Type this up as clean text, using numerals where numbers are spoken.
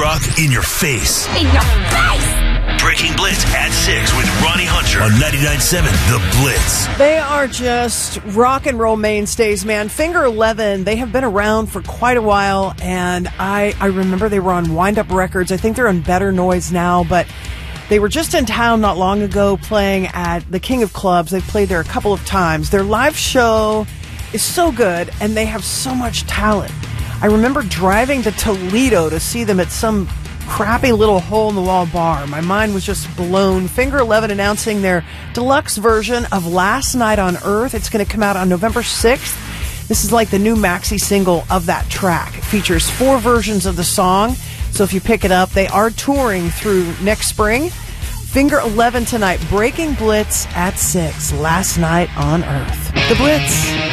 rock in your face. In your face! Breaking Blitz at 6 with Ronnie Hunter on 99.7 The Blitz. They are just rock and roll mainstays, man. Finger 11, they have been around for quite a while, and I remember they were on Wind Up Records. I think they're on Better Noise now, but they were just in town not long ago playing at the King of Clubs. They've played there a couple of times. Their live show is so good, and they have so much talent. I remember driving to Toledo to see them at some crappy little hole-in-the-wall bar. My mind was just blown. Finger 11 announcing their deluxe version of Last Night on Earth. It's going to come out on November 6th. This is like the new maxi single of that track. It features 4 versions of the song, so if you pick it up, they are touring through next spring. Finger 11 tonight, Breaking Blitz at 6, Last Night on Earth. The Blitz.